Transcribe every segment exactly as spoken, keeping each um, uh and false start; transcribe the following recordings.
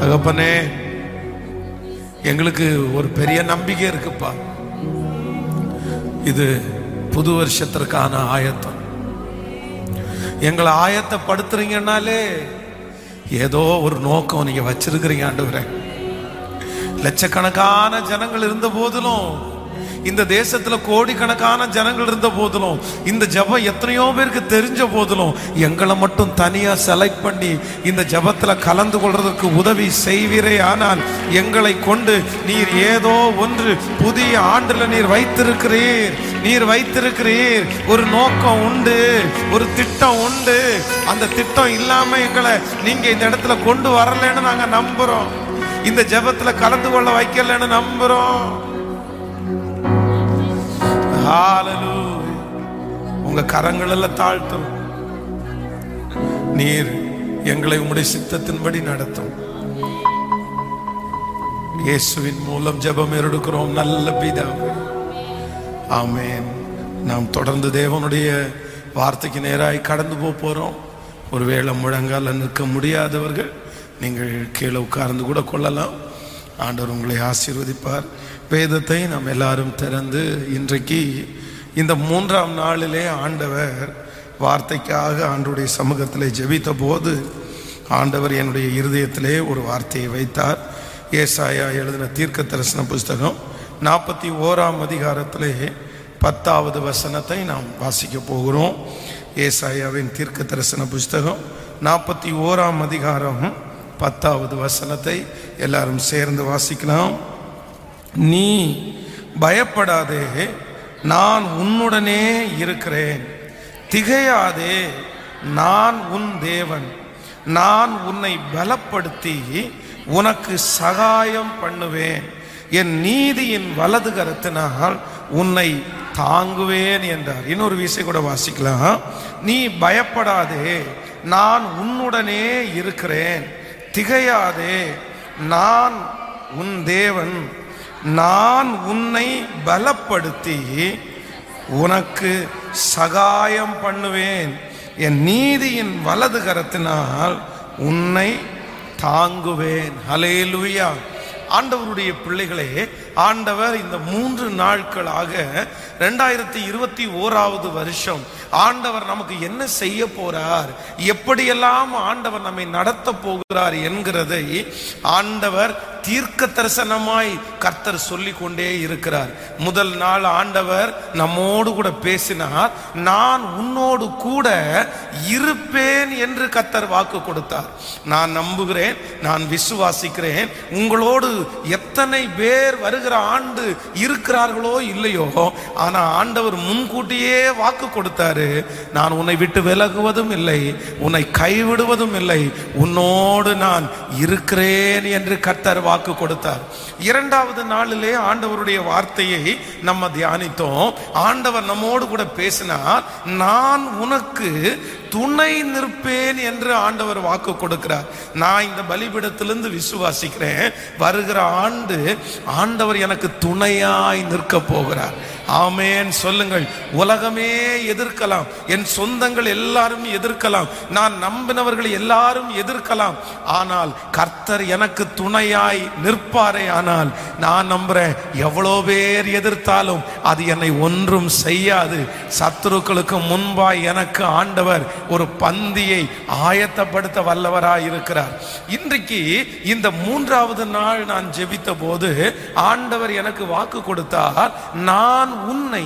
தகப்பனே, எங்களுக்கு ஒரு பெரிய நம்பிக்கை இருக்குப்பா. இது புது வருஷத்திற்கான ஆயத்தம். எங்களை ஆயத்தப்படுத்துறீங்கன்னாலே ஏதோ ஒரு நோக்கம் நீங்க வச்சிருக்கிறீங்க ஆண்டவரே. லட்சக்கணக்கான ஜனங்கள் இருந்த போதிலும், இந்த தேசத்துல கோடிக்கணக்கான ஜனங்கள் இருந்த போதிலும், இந்த ஜபம் எத்தனையோ பேருக்கு தெரிஞ்ச போதிலும், எங்களை மட்டும் தனியா செலக்ட் பண்ணி இந்த ஜபத்துல கலந்து கொள்றதுக்கு உதவி செய்வீரே. ஆனால் எங்களை கொண்டு நீர் ஏதோ ஒன்று புதிய ஆண்டுல நீர் வைத்திருக்கிறீர். நீர் வைத்திருக்கிறீர் ஒரு நோக்கம் உண்டு, ஒரு திட்டம் உண்டு. அந்த திட்டம் இல்லாம எங்களை நீங்க இந்த இடத்துல கொண்டு வரலன்னு நாங்க நம்புறோம். இந்த ஜபத்துல கலந்து கொள்ள வைக்கலன்னு நம்புறோம். உங்க கரங்கள் எல்லாம் தாழ்த்தும். நீர் எங்களை உம்முடைய சித்தத்தின்படி நடத்தும். இயேசுவின் மூலம் ஜெபம் எடுக்கிறோம் நல்ல பிதாவே, ஆமென். நாம் தொடர்ந்து தேவனுடைய வார்த்தைக்கு நேராய் கடந்து போறோம். ஒருவேளை முழங்கால நிற்க முடியாதவர்கள் நீங்கள் கீழே உட்கார்ந்து கூட கொள்ளலாம். ஆண்டவர் உங்களை ஆசீர்வதிப்பார். வேதத்தை நாம் எல்லாரும் திறந்து இன்றைக்கு இந்த மூன்றாம் நாளிலே ஆண்டவர் வார்த்தைக்காக ஆண்டவருடைய சமூகத்திலே ஜெபித்த போது ஆண்டவர் என்னுடைய இருதயத்திலே ஒரு வார்த்தையை வைத்தார். ஏசாயா எழுதின தீர்க்க தரிசன புஸ்தகம் நாற்பத்தி ஓராம் அதிகாரத்திலே பத்தாவது வசனத்தை நாம் வாசிக்க போகிறோம். ஏசாயாவின் தீர்க்க தரிசன புஸ்தகம் நாற்பத்தி ஓராம் அதிகாரம் பத்தாவது வசனத்தை எல்லாரும் சேர்ந்து வாசிக்கலாம். நீ பயப்படாதே, நான் உன்னுடனே இருக்கிறேன். திகையாதே, நான் உன் தேவன். நான் உன்னை பலப்படுத்தி உனக்கு சகாயம் பண்ணுவேன். என் நீதியின் வலது கரத்தினால் உன்னை தாங்குவேன் என்றார். இன்னொரு விஷயம் கூட வாசிக்கலாம். நீ பயப்படாதே, நான் உன்னுடனே இருக்கிறேன். திகையாதே, நான் உன் தேவன். நான் உன்னை பலப்படுத்தி உனக்கு சகாயம் பண்ணுவேன். என் நீதியின் வலது கரத்தினால் உன்னை தாங்குவேன். ஹல்லேலூயா. ஆண்டவருடைய பிள்ளைகளே, ஆண்டவர் இந்த மூன்று நாட்களாக ரெண்டாயிரத்தி இருபத்தி ஓராவது வருஷம் ஆண்டவர் நமக்கு என்ன செய்ய போறார், எப்படியெல்லாம் ஆண்டவர் நம்மை நடத்த போகிறார் என்கிறதை ஆண்டவர் தீர்க்க தரிசனமாய் கர்த்தர் சொல்லி கொண்டே இருக்கிறார். முதல் நாள் ஆண்டவர் நம்மோடு கூட பேசினார். நான் உன்னோடு கூட இருப்பேன் என்று கர்த்தர் வாக்கு கொடுத்தார். நான் நம்புகிறேன், நான் விசுவாசிக்கிறேன். உங்களோடு எத்தனை பேர் வருகிற ஆண்டு இருக்கிறார்களோ இல்லையோ, ஆனா ஆண்டவர் முன்கூட்டியே வாக்கு கொடுத்தாரு. நான் உன்னை விட்டு விலகுவதும் இல்லை, உன்னை கைவிடுவதும் இல்லை, உன்னோடு நான் இருக்கிறேன் என்று கர்த்தர் வாக்கு கொடுத்தார். இரண்டாவது நாளிலே ஆண்டவருடைய வார்த்தையை நம்ம தியானித்தோம். ஆண்டவர் நம்மோடு கூட பேசினார். நான் உனக்கு துணை நிற்பேன் என்று ஆண்டவர் வாக்கு கொடுக்கிறார். நான் இந்த பலிபீடத்திலிருந்து விசுவாசிக்கிறேன், வருகிற ஆண்டு ஆண்டவர் எனக்கு துணையாய் நிற்க போகிறார். ஆமென் சொல்லுங்கள். உலகமே எதிர்க்கலாம், என் சொந்தங்கள் எல்லாரும் எதிர்க்கலாம், நான் நம்பினவர்கள் எல்லாரும் எதிர்க்கலாம், ஆனால் கர்த்தர் எனக்கு துணையாய் நிற்பாரே. ஆனால் நான் நம்புறேன், எவ்வளோ பேர் எதிர்த்தாலும் அது என்னை ஒன்றும் செய்யாது. சத்துருக்களுக்கு முன்பாய் எனக்கு ஆண்டவர் ஒரு பந்தியை ஆயத்தப்படுத்த வல்லவராய் இருக்கிறார். இன்றைக்கு இந்த மூன்றாவது நாள் நான் ஜெபித்த போது ஆண்டவர் எனக்கு வாக்கு கொடுத்தார். நான் உன்னை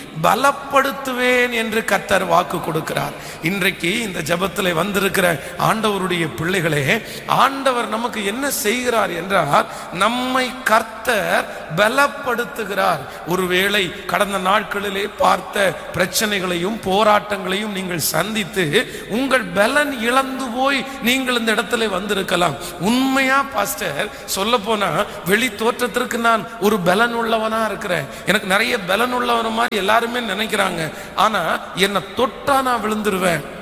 பலப்படுத்துவேன் என்று கர்த்தர் வாக்கு கொடுக்கிறார். இன்றைக்கு இந்த ஜெபத்தில் வந்திருக்கிற ஆண்டவருடைய பிள்ளைகளே, ஆண்டவர் நமக்கு என்ன செய்கிறார் என்றால், நம்மை கர்த்தர் பலப்படுத்துகிறார். ஒருவேளை கடந்த நாட்களிலே பார்த்த பிரச்சனைகளையும் போராட்டங்களையும் நீங்கள் சந்தித்து உங்கள் பலன் இழந்து போய் நீங்கள் இந்த இடத்துல வந்திருக்கலாம். உண்மையா பாஸ்டர் சொல்ல போனா, வெளி தோற்றத்திற்கு நான் ஒரு பலன் உள்ளவனா இருக்கிறேன், எனக்கு நிறைய பலன் உள்ளவன மாதிரி எல்லாருமே நினைக்கிறாங்க. ஆனா என்னை தொட்டா நான் விழுந்துருவேன்,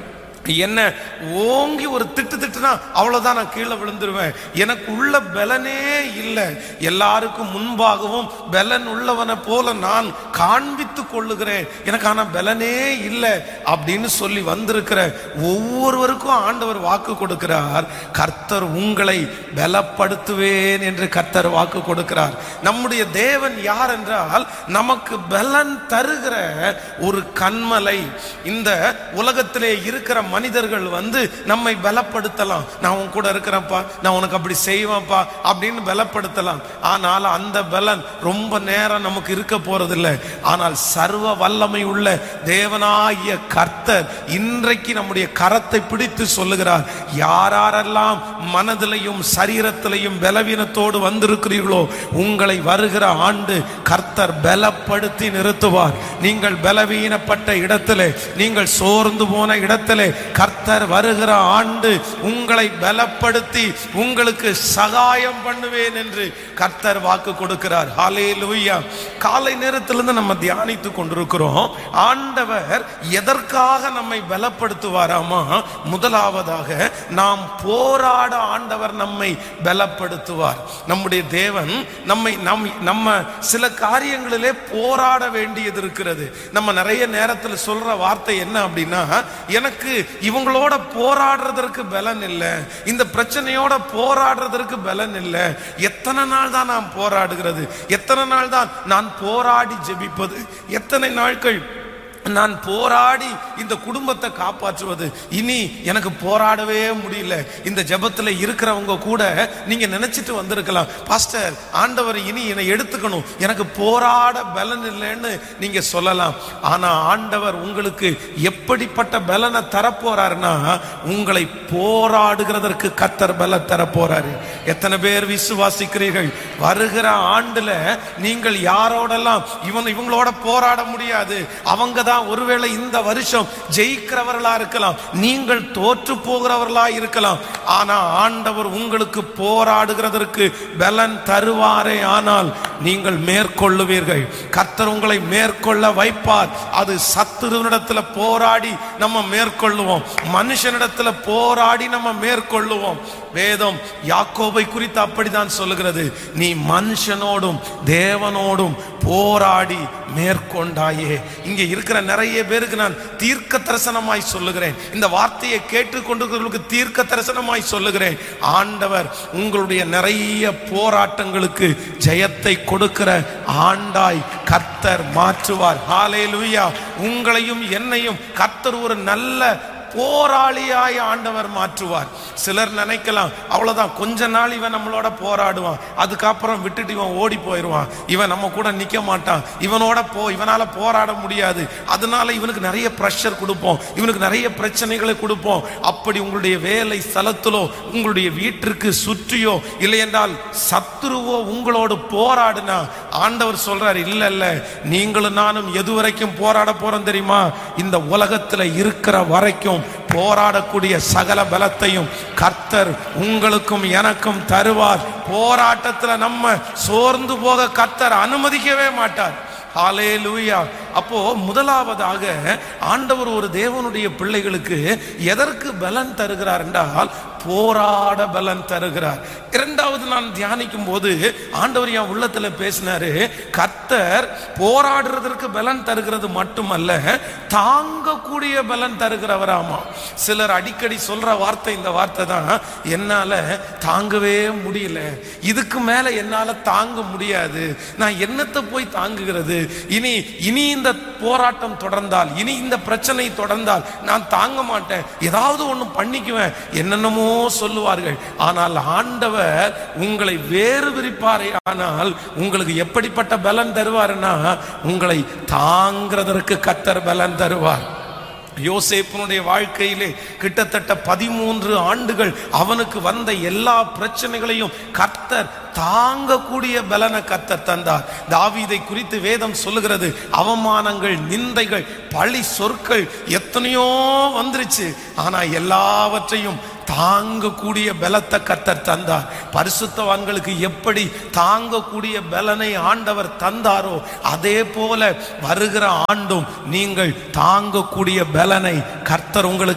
என்ன ஓங்கி ஒரு திட்டு திட்டுனா அவ்வளவுதான், நான் கீழே விழுந்துருவேன். எனக்கு உள்ள பலனே இல்லை. எல்லாருக்கும் முன்பாகவும் பலன் உள்ளவனை போல நான் காண்பித்து கொள்ளுகிறேன், எனக்கு ஆனா பலனே இல்லை அப்படின்னு சொல்லி வந்திருக்கிற ஒவ்வொருவருக்கும் ஆண்டவர் வாக்கு கொடுக்கிறார். கர்த்தர் உங்களை பலப்படுத்துவேன் என்று கர்த்தர் வாக்கு கொடுக்கிறார். நம்முடைய தேவன் யார் என்றால் நமக்கு பலன் தருகிற ஒரு கண்மலை. இந்த உலகத்திலே இருக்கிற மனிதர்கள் வந்து நம்மை பலப்படுத்தலாம். நான் உன் கூட இருக்கிறேன்ப்பா, நான் உனக்கு அப்படி செய்வேன்ப்பா அப்படின்னு பலப்படுத்தலாம். ஆனால் அந்த பலன் ரொம்ப நேரம் நமக்கு இருக்க போறதில்லை. ஆனால் சர்வ வல்லமை உள்ள தேவனாகிய கர்த்தர் இன்றைக்கு நம்முடைய கரத்தை பிடித்து சொல்லுகிறார், யாரெல்லாம் மனதிலையும் சரீரத்திலையும் பலவீனத்தோடு வந்திருக்கிறீர்களோ உங்களை வருகிற ஆண்டு கர்த்தர் பலப்படுத்தி நிறுத்துவார். நீங்கள் பலவீனப்பட்ட இடத்திலே, நீங்கள் சோர்ந்து போன இடத்திலே கர்த்தர் வருகிற ஆண்டு உங்களை பலப்படுத்தி உங்களுக்கு சகாயம் பண்ணுவேன் என்று கர்த்தர் வாக்கு கொடுக்கிறார். ஹல்லேலூயா. காலை நேரத்திலிருந்து நம்ம தியானித்து கொண்டிருக்கிறோம், ஆண்டவர் எதற்காக நம்மை பலப்படுத்துவாராமா? முதலாவதாக நாம் போராட ஆண்டவர் நம்மை பலப்படுத்துவார். நம்முடைய தேவன் நம்மை நம் நம்ம சில காரியங்களிலே போராட வேண்டியது இருக்கிறது. நம்ம நிறைய நேரத்தில் சொல்ற வார்த்தை என்ன அப்படின்னா, எனக்கு இவங்களோட போராடுறதற்கு பலன் இல்லை, இந்த பிரச்சனையோட போராடுறதற்கு பலன் இல்லை. எத்தனை நாள் தான் நான் போராடுகிறது? எத்தனை நாள் தான் நான் போராடி ஜெபிப்பது? எத்தனை நாட்கள் நான் போராடி இந்த குடும்பத்தை காப்பாற்றுவது? இனி எனக்கு போராடவே முடியல. இந்த ஜெபத்துல இருக்கிறவங்க கூட நீங்க நினைச்சிட்டு வந்திருக்கலாம், பாஸ்டர் ஆண்டவர் இனி என்னை எடுத்துக்கணும், எனக்கு போராட பலன் இல்லைன்னு நீங்க சொல்லலாம். ஆனா ஆண்டவர் உங்களுக்கு எப்படிப்பட்ட பலனை தரப்போறாருன்னா, உங்களை போராடுகிறதற்கு கர்த்தர் பலன் தரப்போறாரு. எத்தனை பேர் விசுவாசிக்கிறீர்கள்? வருகிற ஆண்டுல நீங்கள் யாரோடெல்லாம் இவன் இவங்களோட போராட முடியாது, அவங்க தான் ஒருவேளை இந்த வருஷம் ஜெயிக்கிறவர்களா இருக்கலாம், நீங்கள் தோற்று போகிறவர்களா இருக்கலாம். ஆனா ஆண்டவர் உங்களுக்கு போராடுகிறதற்கு பலன் தருவாரே ஆனால் நீங்கள் மேற்கொள்ளுவீர்கள். கர்த்தர் உங்களை மேற்கொள்ள வைப்பார். அது சத்துருவினிடத்துல போராடி நம்ம மேற்கொள்ளுவோம், மனுஷனிடத்துல போராடி நம்ம மேற்கொள்ளுவோம். வேதம் யாக்கோபை குறித்து அப்படிதான் சொல்லுகிறது, நீ மனுஷனோடும் தேவனோடும் போராடி மேற்கொண்டாயே. இங்கே இருக்கிற நிறைய பேருக்கு நான் தீர்க்க தரிசனமாய் சொல்லுகிறேன், இந்த வார்த்தையை கேட்டுக்கொண்டிருக்கிறவர்களுக்கு தீர்க்க தரிசனமாய் சொல்லுகிறேன், ஆண்டவர் உங்களுடைய நிறைய போராட்டங்களுக்கு ஜெயத்தை கொடுக்கிற ஆண்டாய் கர்த்தர் மாற்றுவார். ஹல்லேலூயா. உங்களையும் என்னையும் கர்த்தர் ஒரு நல்ல போராளியாய் ஆண்டவர் மாற்றுவார். சிலர் நினைக்கலாம், அவ்வளவுதான் கொஞ்ச நாள் இவன் நம்மளோட போராடுவான், அதுக்கப்புறம் விட்டுட்டு இவன் ஓடி போயிடுவான், இவன் நம்ம கூட நிக்க மாட்டான், இவனோட போ இவனால போராட முடியாது, அதனால இவனுக்கு நிறைய பிரஷர் கொடுப்போம், இவனுக்கு நிறைய பிரச்சனைகளை கொடுப்போம். அப்படி உங்களுடைய வேலை ஸ்தலத்திலோ உங்களுடைய வீட்டிற்கு சுற்றியோ இல்லை என்றால் சத்துருவோ உங்களோடு போராடுனா ஆண்டவர் சொல்றாரு, இல்ல இல்ல நீங்களும் நானும் எது வரைக்கும் போராட போறோம் தெரியுமா? இந்த உலகத்துல இருக்கிற வரைக்கும் போராடக்கூடிய சகல பலத்தையும் கர்த்தர் உங்களுக்கும் எனக்கும் தருவார். போராட்டத்துல நம்ம சோர்ந்து போக கர்த்தர் அனுமதிக்கவே மாட்டார். ஹல்லேலூயா. அப்போ முதலாவதாக ஆண்டவர் ஒரு தேவனுடைய பிள்ளைகளுக்கு எதற்கு பலன் தருகிறார் என்றால் போராட பலன் தருகிறார். இரண்டாவது நான் தியானிக்கும் போது ஆண்டவர் என் உள்ளத்துல பேசினாரு, கர்த்தர் போராடுறதற்கு பலன் தருகிறது மட்டுமல்ல, தாங்கக்கூடிய பலன் தருகிறவராமா. சிலர் அடிக்கடி சொல்ற வார்த்தை இந்த வார்த்தை தான், என்னால தாங்கவே முடியல, இதுக்கு மேல என்னால தாங்க முடியாது, நான் என்னத்தை போய் தாங்குகிறது, இனி இனி இந்த போராட்டம் தொடர்ந்தால், இனி இந்த பிரச்சனை தொடர்ந்தால் நான் தாங்க மாட்டேன், ஏதாவது ஒண்ணு பண்ணிக்குவேன், என்னென்னமோ சொல்லுவார்கள். ஆனால் ஆண்டவர் உங்களை வேறு விரிப்பாரே ஆனால் உங்களுக்கு எப்படிப்பட்ட பலன் தருவார்னா, உங்களை தாங்கிறதற்கு கர்த்தர் பலன் தருவார். யோசேப்பினுடைய வாழ்க்கையிலே கிட்டத்தட்ட பதிமூன்று ஆண்டுகள் அவனுக்கு வந்த எல்லா பிரச்சனைகளையும் கர்த்தர் தாங்கக்கூடிய பலனை கர்த்தர் தந்தார். தாவீதை குறித்து வேதம் சொல்லுகிறது, அவமானங்கள், நிந்தைகள், பழி சொற்கள் எத்தனையோ வந்துருச்சு, ஆனா எல்லாவற்றையும் தாங்கக்கூடிய பலத்தை கர்த்தர் தந்தார். பரிசுத்தவான்களுக்கு எப்படி தாங்கக்கூடிய பலனை ஆண்டவர் தந்தாரோ அதே போல வருகிற ஆண்டும் நீங்கள் தாங்கக்கூடிய பலனை கர்த்தர் உங்களுக்கு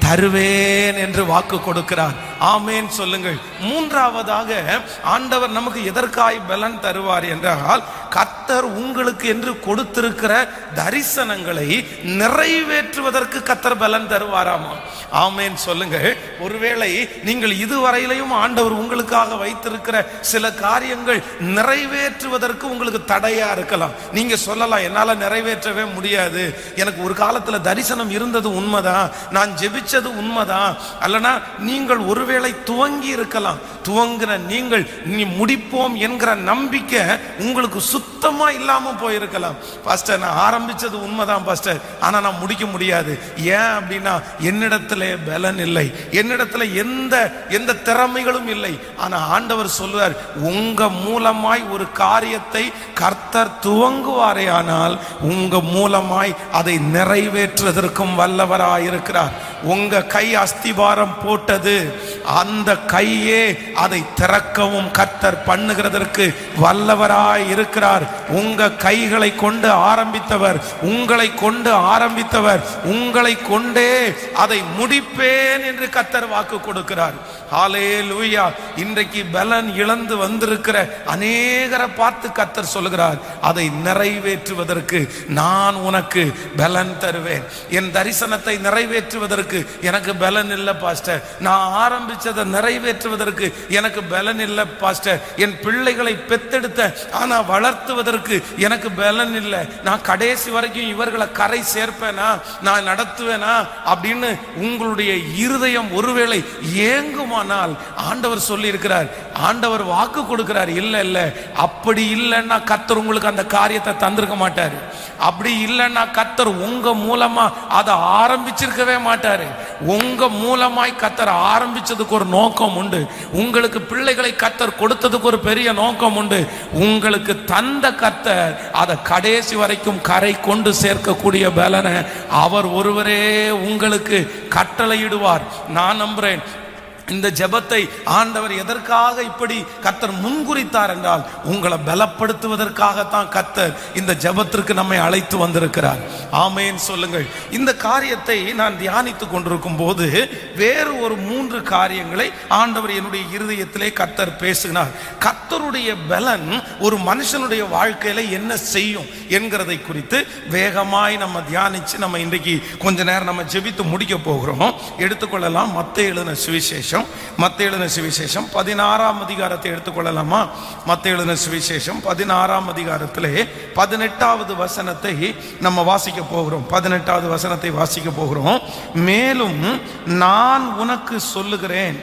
தருவேன் என்று வாக்கு கொடுக்கிறார். ஆமேன் சொல்லுங்கள். மூன்றாவதாக ஆண்டவர் நமக்கு எதற்காய் பலன் தருவார் என்றால், கர்த்தர் உங்களுக்கு என்று கொடுத்திருக்கிற தரிசனங்களை நிறைவேற்றுவதற்கு கர்த்தர் பலன் தருவாராமா. ஆமேன் சொல்லுங்க. ஒருவேளை நீங்கள் இதுவரையிலையும் ஆண்டவர் உங்களுக்காக வைத்திருக்கிற சில காரியங்கள் நிறைவேற்றுவதற்கு உங்களுக்கு தடையா இருக்கலாம். நீங்க சொல்லலாம், என்னால நிறைவேற்றவே முடியாது, எனக்கு ஒரு காலத்துல தரிசனம் இருந்தது உண்மைதான், நான் ஜெபிச்சது உண்மைதான். அல்லனா நீங்கள் ஒருவேளை துவங்கி இருக்கலாம். துவங்கின நீங்கள் நீ முடிப்போம் என்கிற நம்பிக்கை உங்களுக்கு சுத்தமா இல்லாம போயிருக்கலாம். பாஸ்டர், நான் ஆரம்பிச்சது உண்மைதான் பாஸ்டர், ஆனா நான் முடிக்க முடியாது. ஏன் அப்படின்னா, என்னிடத்துல பலன் இல்லை, என்னிடத்துல எந்த எந்த திறமைகளும் இல்லை. ஆனா ஆண்டவர் சொல்வார், உங்க மூலமாய் ஒரு காரியத்தை கர்த்தர் துவங்குவாரே ஆனால் உங்க மூலமாய் அதை நிறைவேற்றுவதற்கும் வல்லவராயிருக்கிறார். உங்க கை அஸ்திபாரம் போட்டது, அந்த கையே அதை திறக்கவும் கர்த்தர் பண்ணுகிறதற்கு வல்லவராய் இருக்கிறார். உங்க கைகளை கொண்டு ஆரம்பித்தவர், உங்களை கொண்டு ஆரம்பித்தவர் உங்களை கொண்டே அதை முடிப்பேன் என்று கர்த்தர் வாக்கு கொடுக்கிறார். ஹல்லேலூயா. இன்றைக்கு பலன் இழந்து வந்திருக்கிற அநேகரை பார்த்து கர்த்தர் சொல்கிறார், அதை நிறைவேற்றுவதற்கு நான் உனக்கு பலன் தருவேன். என் தரிசனத்தை நிறைவேற்றுவதற்கு எனக்கு பலன் இல்லை பாஸ்டர், நான் ஆரம்பிச்சதை நிறைவேற்றுவதற்கு எனக்கு பலன் இல்லை பாஸ்டர், என் பிள்ளைகளை பெத்தெடுத்த ஆனா வளர்த்துவதற்கு எனக்கு பலன் இல்லை, நான் கடைசி வரைக்கும் இவர்களை கரை சேர்ப்பேனா, நான் நடத்துவேனா அப்படின்னு உங்களுடைய இருதயம் ஒருவேளை ஏங்குமானால் ஆண்டவர் சொல்லி இருக்கிறார், ஆண்டவர் வாக்கு கொடுக்கிறார், இல்ல இல்ல அப்படி இல்லைன்னா கர்த்தர் உங்களுக்கு அந்த காரியத்தை தந்திருக்க மாட்டாரு. அப்படி இல்லைன்னா கர்த்தர் உங்க மூலமா அதை ஆரம்பிச்சிருக்கவே மாட்டாரு. உங்க மூலமாய் கர்த்தர் ஆரம்பிச்சதுக்கு ஒரு நோக்கம் உண்டு. உங்களுக்கு பிள்ளைகளை கர்த்தர் கொடுத்ததுக்கு ஒரு பெரிய நோக்கம் உண்டு. உங்களுக்கு தந்த கர்த்தர் அதை கடைசி வரைக்கும் கரை கொண்டு சேர்க்கக்கூடிய பலனை அவர் ஒருவரே உங்களுக்கு கட்டளையிடுவார். நான் நம்புறேன். இந்த ஜெபத்தை ஆண்டவர் எதற்காக இப்படி கர்த்தர் முன்குறித்தார் என்றால், உங்களை பலப்படுத்துவதற்காகத்தான் கர்த்தர் இந்த ஜெபத்திற்கு நம்மை அழைத்து வந்திருக்கிறார். ஆமேன் சொல்லுங்கள். இந்த காரியத்தை நான் தியானித்துக் கொண்டிருக்கும் போது வேறு ஒரு மூன்று காரியங்களை ஆண்டவர் என்னுடைய இருதயத்திலே கர்த்தர் பேசினார். கர்த்தருடைய பலன் ஒரு மனுஷனுடைய வாழ்க்கையில என்ன செய்யும் என்கிறதை குறித்து வேகமாய் நம்ம தியானிச்சு நம்ம இன்றைக்கு கொஞ்ச நேரம் நம்ம ஜெபித்து முடிக்க போகிறோம். எடுத்துக்கொள்ளலாம் மத்தேயு எழுதின சுவிசேஷம், மத்தேயு எழுதின சுவிசேஷம் பதினாறாம் அதிகாரத்தை எடுத்துக்கொள்ளலாமா? மத்தேயு எழுதின சுவிசேஷம் பதினாறாம் அதிகாரத்திலே பதினெட்டாவது வசனத்தை நம்ம வாசிக்க போகிறோம். பதினெட்டாவது வசனத்தை வாசிக்க போகிறோம். மேலும் நான் உனக்கு சொல்லுகிறேன்,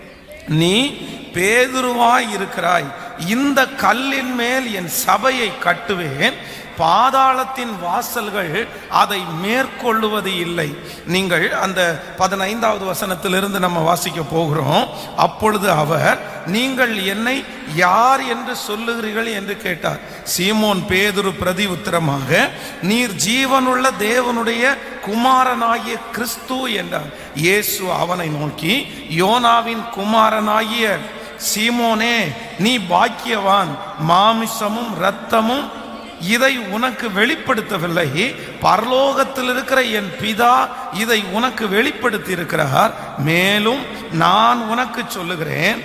நீ பேதுருவாய் இருக்கிறாய், இந்த கல்லின் மேல் என் சபையை கட்டுவேன், பாதாளத்தின் வாசல்கள் அதை மேற்கொள்ளுவது இல்லை. நீங்கள் அந்த பதினைந்தாவது வசனத்திலிருந்து நம்ம வாசிக்க போகிறோம். அப்பொழுது அவர், நீங்கள் என்னை யார் என்று சொல்லுகிறீர்கள் என்று கேட்டார். சீமோன் பேதுரு பிரதி உத்தரமாக, நீர் ஜீவனுள்ள தேவனுடைய குமாரனாகிய கிறிஸ்து என்றார். இயேசு அவனை நோக்கி, யோனாவின் குமாரனாகிய சீமோனே, நீ பாக்கியவான், மாமிசமும் இரத்தமும் இதை உனக்கு வெளிப்படுத்தவில்லை, பரலோகத்தில் இருக்கிற என் பிதா இதை உனக்கு வெளிப்படுத்தி இருக்கிறார். மேலும் நான் உனக்கு சொல்லுகிறேன்,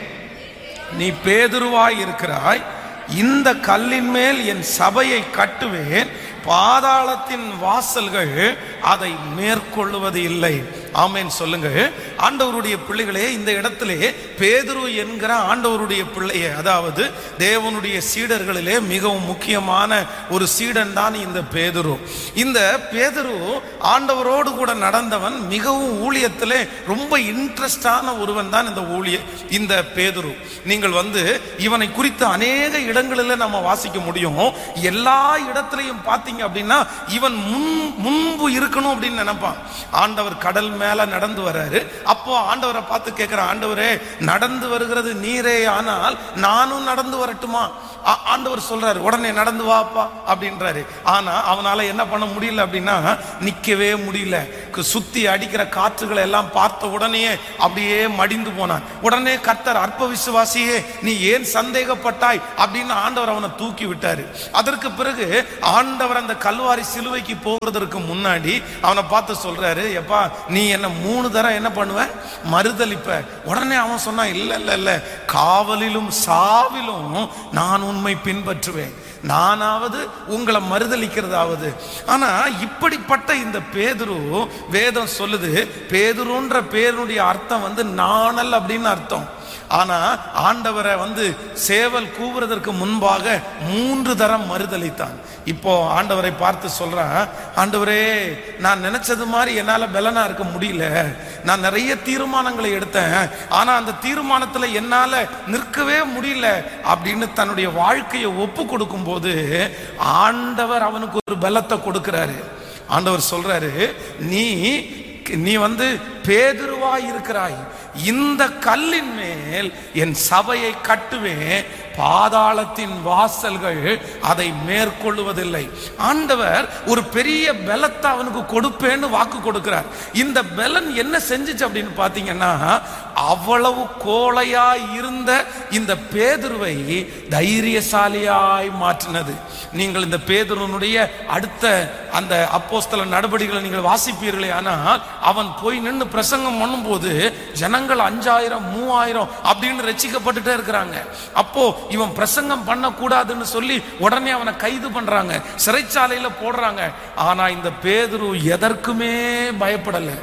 நீ பேதுருவாய் இருக்கிறாய், இந்த கல்லின் மேல் என் சபையை கட்டுவேன், பாதாளத்தின் வாசல்கள் அதை மேற்கொள்ளுவது இல்லை. ஆமேன் சொல்லுங்க. ஆண்டவருடைய பிள்ளைகளே, இந்த இடத்திலே பேதுரு என்கிற ஆண்டவருடைய பிள்ளையே, அதாவது தேவனுடைய சீடர்களிலே மிகவும் முக்கியமான ஒரு சீடன் தான் இந்த பேதுரு. இந்த பேதுரு ஆண்டவரோடு கூட நடந்தவன், மிகவும் ஊழியத்திலே ரொம்ப இன்ட்ரெஸ்டான ஒருவன் தான் இந்த ஊழிய இந்த பேதுரு. நீங்கள் வந்து இவனை குறித்து அநேக இடங்களில் நம்ம வாசிக்க முடியும். எல்லா இடத்திலையும் பார்த்தீங்க அப்படின்னா இவன் முன் முன்பு இருக்கணும் அப்படின்னு நினைப்பான். ஆண்டவர் கடல் மேல நடந்து வர்றாரு. அப்போ ஆண்டவரை பார்த்து கேட்கிற, ஆண்டவரே நடந்து வருகிறது நீரே, ஆனால் நானும் நடந்து வரட்டுமா? ஆண்டவர் சொல்றாரு, உடனே நடந்து வாப்பா அப்படின்றாரு. ஆனா அவனால என்ன பண்ண முடியல அப்படின்னா, நிக்கவே முடியல. சுத்தி அடிக்கிற காற்றுகளை எல்லாம் பார்த்த உடனே அப்படியே மடிந்து போனான். உடனே கர்த்தர், அற்ப விசுவாசியே நீ ஏன் சந்தேகப்பட்டாய் அப்படின்னு ஆண்டவர் அவனை தூக்கி விட்டாரு. அதற்கு பிறகு ஆண்டவர் அந்த கல்வாரி சிலுவைக்கு போகிறதற்கு முன்னாடி அவனை பார்த்து சொல்றாரு, எப்பா நீ என்ன மூணு தரம் என்ன பண்ணுவ, மறுதலிப்ப. உடனே அவன் சொன்னான், இல்ல இல்ல இல்ல காவலிலும் சாவிலும் நான் உண்மை பின்பற்றுவேன், நானாவது உங்களை மறுதலிக்கிறதாவது. ஆனா இப்படிப்பட்ட இந்த பேதுரு, வேதம் சொல்லுது பேதுருன்ற பேருடைய அர்த்தம் வந்து நாணல் அப்படின்னு அர்த்தம். ஆனா ஆண்டவரை வந்து சேவல் கூவுறதற்கு முன்பாக மூன்று தரம் மறுதலித்தான். இப்போ ஆண்டவரை பார்த்து சொல்றான், ஆண்டவரே நான் நினைச்சது மாதிரி என்னால பலனா இருக்க முடியல, நான் நிறைய தீர்மானங்களை எடுத்தேன், ஆனா அந்த தீர்மானத்துல என்னால நிற்கவே முடியல அப்படின்னு தன்னுடைய வாழ்க்கையை ஒப்பு கொடுக்கும் போது ஆண்டவர் அவனுக்கு ஒரு பலத்தை கொடுக்கிறாரு. ஆண்டவர் சொல்றாரு, நீ நீ வந்து பேதுருவாய் இருக்கிறாய், இந்த கல்லின் மேல் என் சபையை கட்டுவேன், பாதாளத்தின் வாசல்கள் அதை மேற்கொள்ளுவதில்லை. ஆண்டவர் ஒரு பெரிய பலத்தை அவனுக்கு கொடுப்பேன்னு வாக்கு கொடுக்கிறார். இந்த பலன் என்ன செஞ்சுச்சு அப்படின்னு பாத்தீங்கன்னா, அவ்வளவு கோழையாய் இருந்த இந்த பேதுருவை தைரியசாலியாய் மாற்றினது. நீங்கள் இந்த பேதுருனுடைய அடுத்த அந்த அப்போஸ்தல நடவடிக்கைகளை நீங்கள் வாசிப்பீர்களே, ஆனால் அவன் போய் நின்று பிரசங்கம் பண்ணும் போது ஜனங்கள் அஞ்சாயிரம் மூவாயிரம் அப்படின்னு ரட்சிக்கப்பட்டுட்டே இருக்கிறாங்க. அப்போ இவன் பிரசங்கம் பண்ண கூடாதுன்னு சொல்லி உடனே அவனை கைது பண்றாங்க, சிறைச்சாலையில போடுறாங்க. ஆனா இந்த பேதுரு எதற்குமே பயப்படல.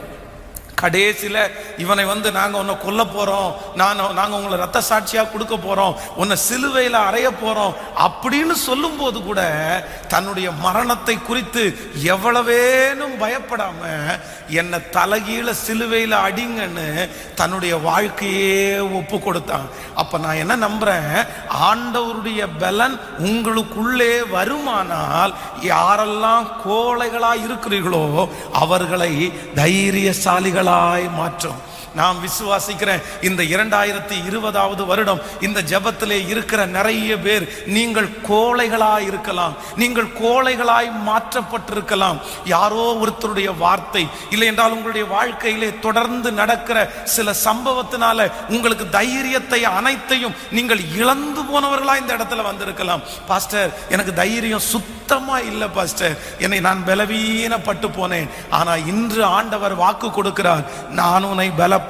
கடைசியில இவனை வந்து நாங்க உன்னை கொல்ல போறோம், நான் நாங்க உங்களை ரத்த சாட்சியா கொடுக்க போறோம், உன்னை சிலுவையில அறைய போறோம் அப்படின்னு சொல்லும் போது கூட தன்னுடைய மரணத்தை குறித்து எவ்வளவேனும் பயப்படாம என்னை தலகீழ சிலுவையில அடிங்கன்னு தன்னுடைய வாழ்க்கையே ஒப்பு கொடுத்தான். அப்ப நான் என்ன நம்புறேன், ஆண்டவருடைய பலன் உங்களுக்குள்ளே வருமானால் யாரெல்லாம் கோழைகளா இருக்கிறீர்களோ அவர்களை தைரியசாலிகள் மாற்றும். நான் விசுவாசிக்கிறேன், இந்த இரண்டாயிரத்தி இருபதாவது வருடம் இந்த ஜெபத்திலே இருக்கிற நிறைய பேர் நீங்கள் கோழைகளாய் இருக்கலாம், நீங்கள் கோழைகளாய் மாற்றப்பட்டிருக்கலாம். யாரோ ஒருத்தருடைய வார்த்தை இல்லை என்றால் உங்களுடைய வாழ்க்கையிலே தொடர்ந்து நடக்கிற சில சம்பவத்தினால உங்களுக்கு தைரியத்தை அனைத்தையும் நீங்கள் இழந்து போனவர்களா இந்த இடத்துல வந்திருக்கலாம். பாஸ்டர் எனக்கு தைரியம் சுத்தமா இல்லை பாஸ்டர், என்னை நான் பலவீனப்பட்டு போனேன். ஆனா இன்று ஆண்டவர் வாக்கு கொடுக்கிறார், நான் உன்னை பலப்படுத்துவேன்.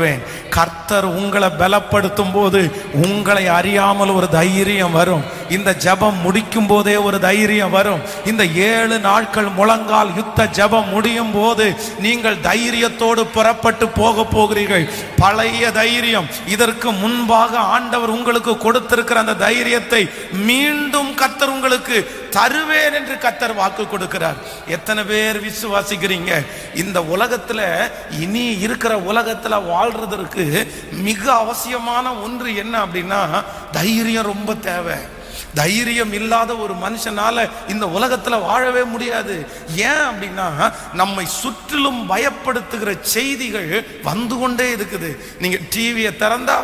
கர்த்தர் உங்களை பலப்படுத்தும் போது உங்களை அறியாமல் ஒரு தைரியம் வரும். இந்த ஜெபம் முடிக்கும் போதே ஒரு தைரியம் வரும். இந்த ஏழு நாட்கள் முழங்கால் யுத்த ஜெபம் முடியும் போது நீங்கள் தைரியத்தோடு புறப்பட்டு போக போகிறீர்கள். பழைய தைரியம், இதற்கு முன்பாக ஆண்டவர் உங்களுக்கு கொடுத்திருக்கிற அந்த தைரியத்தை மீண்டும் கர்த்தர் உங்களுக்கு தருவேன் என்று கர்த்தர் வாக்கு கொடுக்கிறார். எத்தனை பேர் விசுவாசிக்கிறீங்க? இந்த உலகத்துல இனி இருக்கிற உலகத்துல வாழ்றதற்கு மிக அவசியமான ஒன்று என்ன அப்படின்னா தைரியம் ரொம்ப தேவை. தைரியம் இல்லாத ஒரு மனுஷனால இந்த உலகத்துல வாழவே முடியாது. ஏன் அப்படின்னா நம்மை சுற்றிலும் பயப்படுத்துகிற செய்திகள் வந்து கொண்டே இருக்குது. நீங்க டிவியை திறந்தா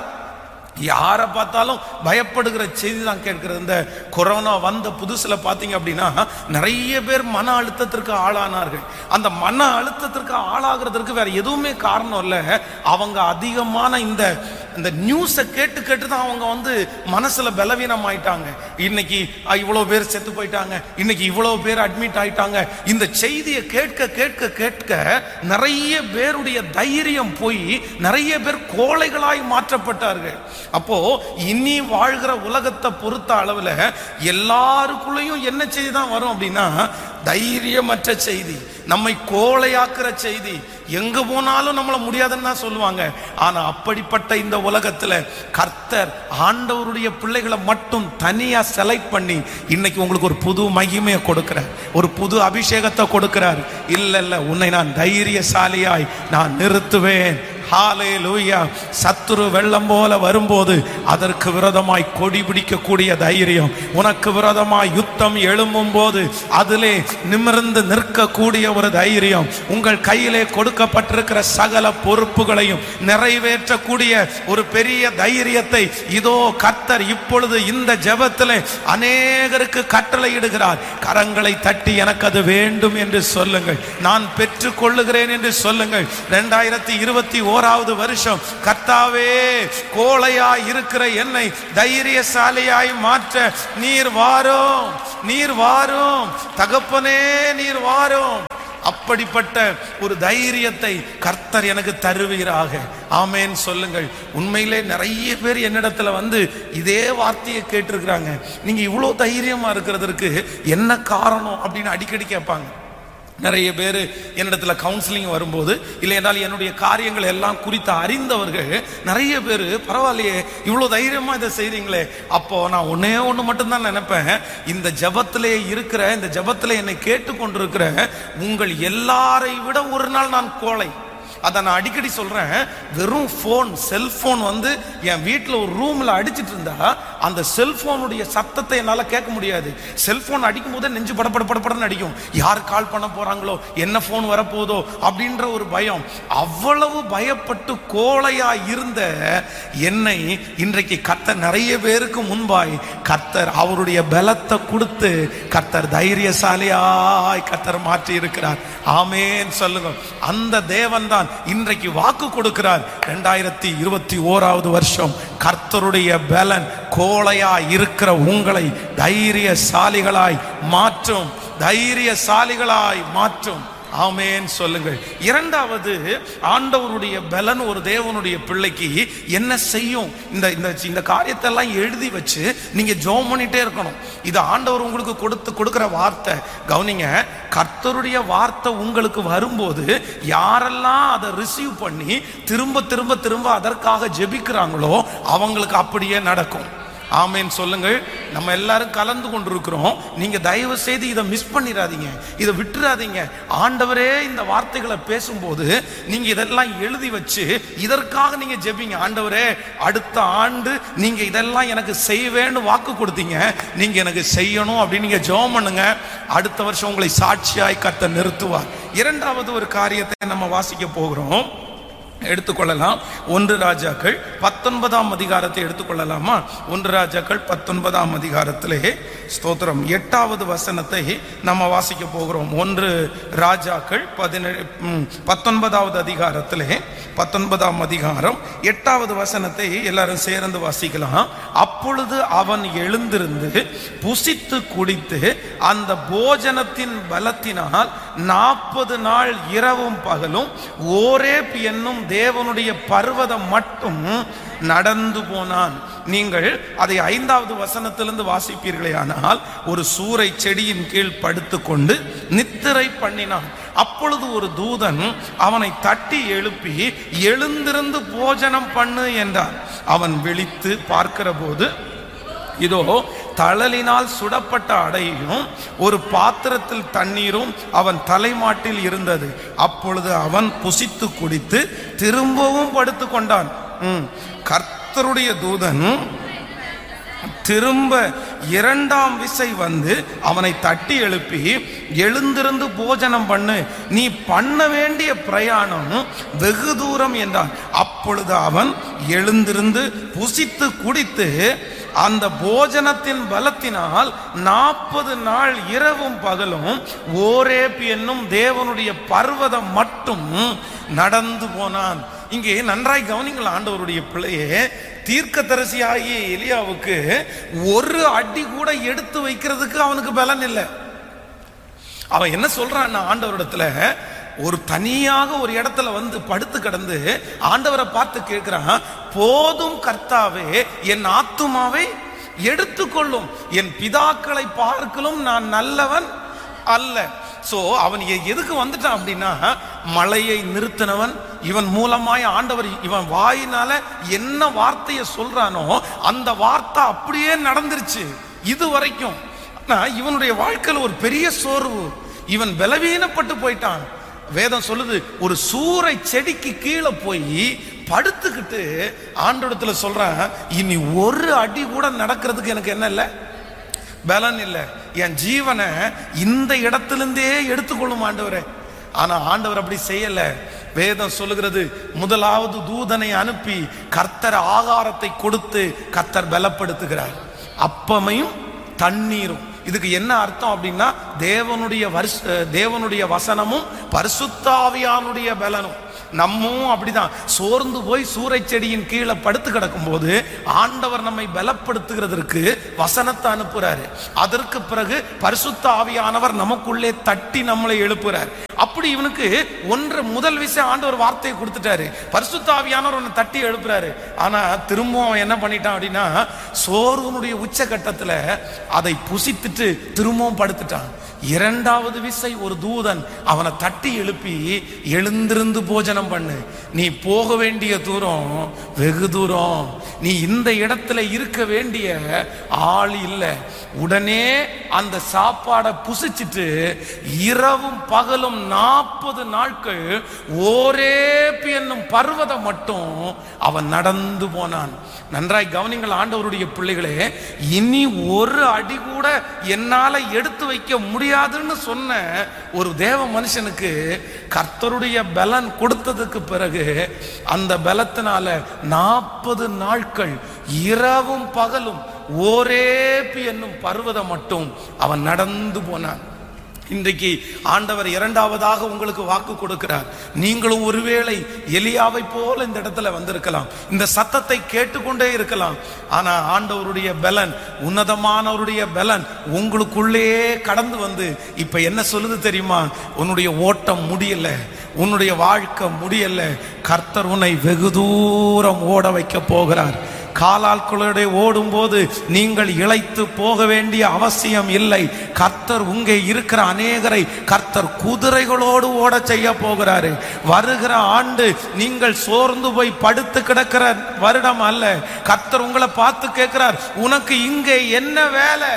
யாரை பார்த்தாலும் பயப்படுகிற செய்தி தான் கேட்கிறது. இந்த கொரோனா வந்த புதுசுல பாத்தீங்க அப்படின்னா நிறைய பேர் மன அழுத்தத்திற்கு ஆளானார்கள். அந்த மன அழுத்தத்திற்கு ஆளாகிறதுக்கு வேற எதுவுமே காரணம் இல்லை, அவங்க அதிகமான இந்த இந்த நியூஸை கேட்டு கேட்டு தான் அவங்க வந்து மனசுல பலவீனம் ஆயிட்டாங்க. இன்னைக்கு இவ்வளவு பேர் செத்து போயிட்டாங்க, இன்னைக்கு இவ்வளவு பேர் அட்மிட் ஆயிட்டாங்க. இந்த செய்தியை கேட்க கேட்க கேட்க நிறைய பேருடைய தைரியம் போய் நிறைய பேர் கோழைகளாய் மாற்றப்பட்டார்கள். அப்போ இனி வாழ்கிற உலகத்தை பொறுத்த அளவுல எல்லாருக்குள்ளேயும் என்ன செய்தி தான் வரும் அப்படின்னா தைரியமற்ற செய்தி, நம்மை கோழையாக்குற செய்தி. எங்க போனாலும் நம்மள முடியாதுன்னு தான் சொல்லுவாங்க. ஆனா அப்படிப்பட்ட இந்த உலகத்துல கர்த்தர் ஆண்டவருடைய பிள்ளைகளை மட்டும் தனியா செலக்ட் பண்ணி இன்னைக்கு உங்களுக்கு ஒரு புது மகிமையை கொடுக்கிறார், ஒரு புது அபிஷேகத்தை கொடுக்கிறார். இல்ல இல்ல உன்னை நான் தைரியசாலியாய் நான் நிறுத்துவேன். ஹalleluya. சத்துரு வெள்ளம் போல வரும்போது அதற்கு விரோதமாய் கொடி பிடிக்கக்கூடிய தைரியம், உனக்கு விரோதமாய் யுத்தம் எழும்பும் போது அதிலே நிமிர்ந்து நிற்கக்கூடிய ஒரு தைரியம், உங்கள் கையிலே கொடுக்கப்பட்டிருக்கிற சகல பொறுப்புகளையும் நிறைவேற்றக்கூடிய ஒரு பெரிய தைரியத்தை இதோ கர்த்தர் இப்பொழுது இந்த ஜெபத்திலே அநேகருக்கு கட்டளையிடுகிறார். கரங்களை தட்டி எனக்கு அது வேண்டும் என்று சொல்லுங்கள், நான் பெற்றுக் கொள்ளுகிறேன் என்று சொல்லுங்கள். இரண்டாயிரத்தி இருபத்தி ஓராவது வருஷம் கர்த்தாவே, கோழையா இருக்கிற என்னை தைரியசாலியாய் மாற்ற நீர் வாரும், நீர் வாரும் தகப்பனே, நீர் வாரும். அப்படிப்பட்ட ஒரு தைரியத்தை கர்த்தர் எனக்கு தருவீராக. ஆமென் சொல்லுங்கள். உண்மையிலே நிறைய பேர் என்னிடத்துல வந்து இதே வார்த்தையை கேட்டிருக்கிறாங்க. நீங்க இவ்வளவு தைரியமா இருக்கிறதுக்கு என்ன காரணம் அப்படின்னு அடிக்கடி கேட்பாங்க. நிறைய பேர் என்னிடத்துல கவுன்சிலிங் வரும்போது, இல்லை என்றால் என்னுடைய காரியங்கள் எல்லாம் குறித்து அறிந்தவர்கள் நிறைய பேர், பரவாயில்லையே இவ்வளோ தைரியமா இதை செய்றீங்களே. அப்போ நான் ஒன்னே ஒன்று மட்டும்தான் நினைப்பேன், இந்த ஜபத்திலே இருக்கிற, இந்த ஜபத்திலே என்னை கேட்டுக்கொண்டிருக்கிற உங்கள் எல்லாரை விட ஒரு நாள் நான் கோழை. அதை நான் அடிக்கடி சொல்றேன். வெறும் போன், செல்போன் வந்து என் வீட்டில் ஒரு ரூம்ல அடிச்சிட்டு இருந்தா அந்த செல்போனுடைய சத்தத்தை என்னால கேட்க முடியாது. செல்போன் அடிக்கும் போதே நெஞ்சு படப்பட படப்படன்னு அடிக்கும். யார் கால் பண்ண போறாங்களோ, என்ன போன் வரப்போதோ அப்படின்ற ஒரு பயம். அவ்வளவு பயப்பட்டு கோழையா இருந்த என்னை இன்றைக்கு கர்த்தர் நிறைய பேருக்கு முன்பாய் கர்த்தர் அவருடைய பலத்தை கொடுத்து கர்த்தர் தைரியசாலியாய் கர்த்தர் மாற்றி இருக்கிறார். ஆமென் சொல்லுங்க. அந்த தேவன் தான் இன்றைக்கு வாக்கு கொடுக்கிறார். இரண்டாயிரத்தி இருபத்தி ஓராவது வருஷம் கர்த்தருடைய பலன் கோழையா இருக்கிற உங்களை தைரியசாலிகளாய் மாற்றும், தைரியசாலிகளாய் மாற்றும். ஆமென் சொல்லுங்கள். இரண்டாவது, ஆண்டவருடைய பலன் ஒரு தேவனுடைய பிள்ளைக்கு என்ன செய்யும்? இந்த இந்த காரியத்தை எல்லாம் எழுதி வச்சு நீங்க ஜெபம் பண்ணிட்டே இருக்கணும். இது ஆண்டவர் உங்களுக்கு கொடுத்து கொடுக்கிற வார்த்தை. கவனிங்க, கர்த்தருடைய வார்த்தை உங்களுக்கு வரும்போது யாரெல்லாம் அதை ரிசீவ் பண்ணி திரும்ப திரும்ப திரும்ப அதற்காக ஜெபிக்கிறாங்களோ அவங்களுக்கு அப்படியே நடக்கும். ஆமென் சொல்லுங்கள். நம்ம எல்லாரும் கலந்து கொண்டிருக்கிறோம். நீங்க தயவு செய்து இதை மிஸ் பண்ணிடாதீங்க, இதை விட்டுறாதீங்க. ஆண்டவரே இந்த வார்த்தைகளை பேசும்போது நீங்க இதெல்லாம் எழுதி வச்சு இதற்காக நீங்க ஜெபிங்க. ஆண்டவரே, அடுத்த ஆண்டு நீங்க இதெல்லாம் எனக்கு செய்வேன்னு வாக்கு கொடுத்தீங்க, நீங்க எனக்கு செய்யணும் அப்படின்னு நீங்க ஜெபம் பண்ணுங்க. அடுத்த வருஷம் உங்களை சாட்சியாய் கர்த்தர் நிறுத்துவார். இரண்டாவது ஒரு காரியத்தை நம்ம வாசிக்க போகிறோம், எடுத்துக்கொள்ளலாம். ஒன்று ராஜாக்கள் பத்தொன்பதாம் அதிகாரத்தை எடுத்துக்கொள்ளலாமா? ஒன்று ராஜாக்கள் பத்தொன்பதாம் அதிகாரத்திலே ஸ்தோத்திரம் எட்டாவது வசனத்தை நம்ம வாசிக்க போகிறோம். ஒன்று ராஜாக்கள் பதினேழு பத்தொன்பதாவது அதிகாரத்திலே பத்தொன்பதாம் அதிகாரம் எட்டாவது வசனத்தை எல்லாரும் சேர்ந்து வாசிக்கலாம். அப்பொழுது அவன் எழுந்திருந்து புசித்து குடித்து அந்த போஜனத்தின் பலத்தினால் நாற்பது நாள் இரவும் பகலும் ஓரேப் என்னும் தேவனுடைய பர்வதம் மட்டும் நடந்து போனான். நீங்கள் அதை ஐந்தாவது வசனத்திலிருந்து வாசிப்பீர்களே ஆனால், ஒரு சூரை செடியின் கீழ் படுத்து கொண்டு நித்திரை பண்ணினான். அப்பொழுது ஒரு தூதன் அவனை தட்டி எழுப்பி எழுந்திருந்து போஜனம் பண்ணு என்றான். அவன் விழித்து பார்க்கிற போது இதோ தழலினால் சுடப்பட்ட அடையும் ஒரு பாத்திரத்தில் தண்ணீரும் அவன் தலைமாட்டில் இருந்தது. அப்பொழுது அவன் புசித்து குடித்து திரும்பவும் படுத்து கொண்டான். கர்த்தருடைய தூதன் திரும்ப இரண்டாம் விசை வந்து அவனை தட்டி எழுப்பி எழுந்திருந்து போஜனம் பண்ணு, நீ பண்ண வேண்டிய பிரயாணம் வெகு தூரம் என்றான். அப்பொழுது அவன் எழுந்திருந்து புசித்து குடித்து அந்த போஜனத்தின் பலத்தினால் நாற்பது நாள் இரவும் பகலும் ஓரேப் என்னும் தேவனுடைய பர்வதம் மட்டும் நடந்து போனான். இங்கே நன்றாய் கவனிங்கள், ஆண்டவருடைய பிள்ளையே, தீர்க்கதரிசியாகிய எலியாவுக்கு ஒரு அடி கூட எடுத்து வைக்கிறதுக்கு அவனுக்கு பலன் இல்லை. அவன் என்ன சொல்றான் ஆண்டவரிடத்துல, ஒரு தனியாக ஒரு இடத்துல வந்து படுத்து கிடந்து ஆண்டவரை பார்த்து கேட்கிறான், போதும் கர்த்தாவே, என் ஆத்துமாவை எடுத்துக்கொள்ளும், என் பிதாக்களை பார்க்கலும் நான் நல்லவன் அல்ல. சோ அவன் எதுக்கு வந்துட்டான் அப்படின்னா, மழையை நிறுத்தினவன் இவன் மூலமாய் ஆண்டவர் இவன் வாயினால என்ன வார்த்தையை சொல்றானோ அந்த வார்த்தை அப்படியே நடந்துருச்சு இது வரைக்கும். இவனுடைய வாழ்க்கையில் ஒரு பெரிய சோர்வு, இவன் பலவீனப்பட்டு போயிட்டான். வேதம் சொல்லுது, ஒரு சூறை செடிக்கு கீழே போய் படுத்துக்கிட்டு ஆண்டவரிடத்துல சொல்றேன், இனி ஒரு அடி கூட நடக்கிறதுக்கு எனக்கு என்ன இல்லை, பலன் இல்லை, என் ஜீவனை இந்த இடத்திலிருந்தே எடுத்துக்கொள்ளும் ஆண்டவரே. ஆனா ஆண்டவர் அப்படி செய்யல. வேதம் சொல்லுகிறது, முதலாவது தூதனை அனுப்பி கர்த்தர் ஆகாரத்தை கொடுத்து கர்த்தர் பலப்படுத்துகிறார், அப்பமையும் தண்ணீரும். இதுக்கு என்ன அர்த்தம் அப்படின்னா, தேவனுடைய வருஷ தேவனுடைய வசனமும் பரிசுத்த ஆவியானுடைய பலனும். நம்மும் அப்படிதான் சோர்ந்து போய் சூறை செடியின் கீழே படுத்து கிடக்கும் போது ஆண்டவர் நம்மை பலப்படுத்துகிறதற்கு வசனத்தை அனுப்புறாரு. அதற்கு பிறகு பரிசுத்த ஆவியானவர் நமக்குள்ளே தட்டி நம்மளை எழுப்புறார். அப்படி இவனுக்கு ஒன்று முதல் விஷயம் ஆண்டவர் வார்த்தையை கொடுத்துட்டாரு, பரிசுத்த ஆவியானவர் உன்னை தட்டி எழுப்புறாரு. ஆனா திரும்பவும் அவன் என்ன பண்ணிட்டான் அப்படின்னா, சோர்வனுடைய உச்சகட்டத்துல அதை புசித்துட்டு திரும்பவும் படுத்துட்டான். இரண்டாவது விசை ஒரு தூதன் அவனை தட்டி எழுப்பி, எழுந்திருந்து போஜனம் பண்ணு, நீ போக வேண்டிய தூரம் வெகு தூரம், நீ இந்த இடத்துல இருக்க வேண்டிய ஆள் இல்லை. உடனே அந்த சாப்பாடை புசிச்சிட்டு இரவும் பகலும் நாற்பது நாட்கள் ஓரேப் என்னும் பர்வதம் மட்டும் அவன் நடந்து போனான். நன்றாய் கவனிங்கள் ஆண்டவருடைய பிள்ளைகளே, இனி ஒரு அடி கூட என்னால எடுத்து வைக்க முடியாதுன்னு சொன்ன ஒரு தேவ மனுஷனுக்கு கர்த்தருடைய பலன் கொடுத்ததுக்கு பிறகு அந்த பலத்தினால நாற்பது நாட்கள் இரவும் பகலும் ஓரேப் என்னும் பர்வதம் மட்டும் அவன் நடந்து போனான். இன்றைக்கு ஆண்டவர் இரண்டாவதாக உங்களுக்கு வாக்கு கொடுக்கிறார். நீங்களும் ஒருவேளை எலியாவை போல இந்த இடத்துல வந்திருக்கலாம், இந்த சத்தத்தை கேட்டுக்கொண்டே இருக்கலாம். ஆனா ஆண்டவருடைய பலன், உன்னதமானவருடைய பலன் உங்களுக்குள்ளே கடந்து வந்து இப்ப என்ன சொல்லுது தெரியுமா? உன்னுடைய ஓட்டம் முடியல, உன்னுடைய வாழ்க்கை முடியல, கர்த்தர் உன்னை வெகு தூரம் ஓட வைக்க போகிறார். காலாட்களோட ஓடும் போது நீங்கள் இளைத்து போக வேண்டிய அவசியம் இல்லை. கர்த்தர் உங்கே இருக்கிற அநேகரை கர்த்தர் குதிரைகளோடு ஓட செய்ய போகிறாரு. வருகிற ஆண்டு நீங்கள் சோர்ந்து போய் படுத்து கிடக்கிற வருடம் அல்ல. கர்த்தர் உங்களை பார்த்து கேட்கிறார், உனக்கு இங்கே என்ன வேலை?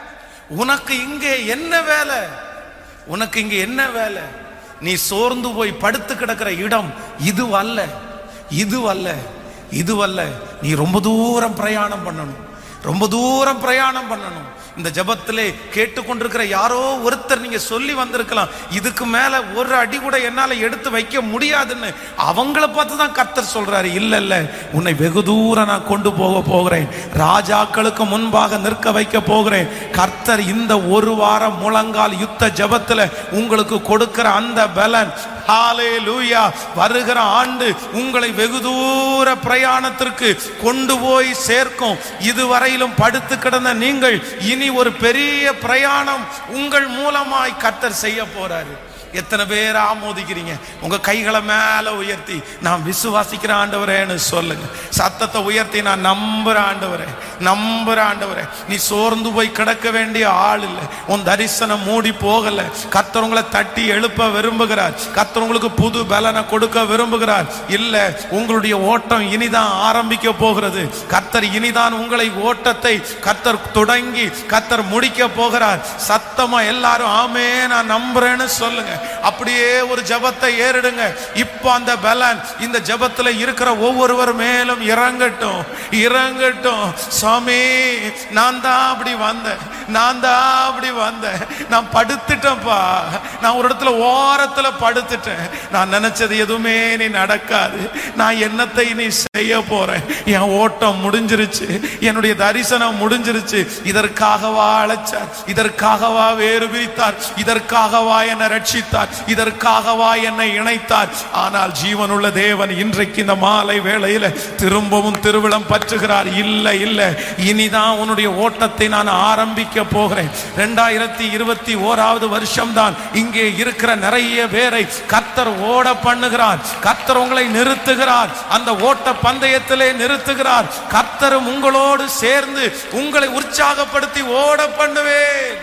உனக்கு இங்கே என்ன வேலை? உனக்கு இங்கே என்ன வேலை? நீ சோர்ந்து போய் படுத்து கிடக்கிற இடம் இதுவல்ல, இதுவல்ல, இதுவல்ல. நீ ரொம்ப தூரம் பிரயாணம் பண்ணணும், ரொம்ப தூரம் பிரயாணம் பண்ணணும். இந்த ஜபத்திலே கேட்டுக்கொண்டிருக்கிற யாரோ ஒருத்தர் நீங்க சொல்லி வந்திருக்கலாம், இதுக்கு மேல ஒரு அடி கூட என்னால எடுத்து வைக்க முடியாதுன்னு. அவங்கள பார்த்து தான் கர்த்தர் சொல்றாரு, இல்ல இல்ல, உன்னை வெகு தூரம் நான் கொண்டு போக போகிறேன், ராஜாக்களுக்கு முன்பாக நிற்க வைக்க போகிறேன். கர்த்தர் இந்த ஒரு வாரம் முழங்கால் யுத்த ஜபத்துல உங்களுக்கு கொடுக்கிற அந்த பலன், ஹல்லேலூயா, வருகிற ஆண்டு உங்களை வெகு தூர பிரயாணத்திற்கு கொண்டு போய் சேர்க்கும். இதுவரையிலும் படுத்து கிடந்த நீங்கள் இனி ஒரு பெரிய பிரயாணம் உங்கள் மூலமாய் கர்த்தர் செய்ய போறாரு. எத்தனை பேர் ஆமோதிக்கிறீங்க? உங்க கைகளை மேல உயர்த்தி நான் விசுவாசிக்கிற ஆண்டவரேன்னு சொல்லுங்க. சத்தத்தை உயர்த்தி நான் நம்புற ஆண்டவரே, நம்புற ஆண்டவரே. நீ சோர்ந்து போய் கிடக்க வேண்டிய ஆள் இல்லை, உன் தரிசனம் மூடி போகல. கர்த்தர் உங்களை தட்டி எழுப்ப விரும்புகிறார், கர்த்தர் உங்களுக்கு புது பலனை கொடுக்க விரும்புகிறார். இல்ல, உங்களுடைய ஓட்டம் இனிதான் ஆரம்பிக்க போகிறது. கர்த்தர் இனிதான் உங்களை ஓட்டத்தை கர்த்தர் தொடங்கி கர்த்தர் முடிக்க போகிறார். சத்தமா எல்லாரும் ஆமே நான் நம்புறேன்னு சொல்லுங்க. அப்படியே ஒரு ஜபத்தை ஏறிடுங்க. இப்போ அந்த பலன் இந்த ஜபத்துல இருக்கிற ஒவ்வொருவர் மேலும் இறங்கட்டும், இறங்கட்டும். சாமி, நான் தான் அப்படி வந்தேன், நான் தான் அப்படி வந்தேன், நான் படுத்துட்டேன்ப்பா, நான் ஒரு இடத்துல ஓரத்துல படுத்துட்டேன், நான் நினைச்சது எதுவுமே நீ நடக்காது, நான் என்னத்தை நீ செய்ய போறேன், என் ஓட்டம் முடிஞ்சிருச்சு, என்னுடைய தரிசனம் முடிஞ்சிருச்சு. இதற்காகவா அழைச்சார், இதற்காகவா வேறு பிரித்தார், இதற்காகவா என்னை ரட்சித்தார், இதற்காகவா என்னை இணைத்தார். ஆனால் ஜீவனுள்ள தேவன் இன்றைக்கு இந்த மாலை வேளையில திரும்பவும் திருவிழம் பற்றுகிறார். இல்ல இல்ல, இனிதான் உன்னுடைய ஓட்டத்தை நான் ஆரம்பிக்க போகிறேன். இரண்டாயிரத்தி இருபத்தி ஓராவது வருஷம் தான். இங்கே இருக்கிற நிறைய பேரை கர்த்தர் ஓட பண்ணுகிறார், கர்த்தர் உங்களை நிறுத்துகிறார், அந்த ஓட்ட பந்தயத்திலே நிறுத்துகிறார். கர்த்தரும் உங்களோடு சேர்ந்து உங்களை உற்சாகப்படுத்தி ஓட பண்ணுவேன்.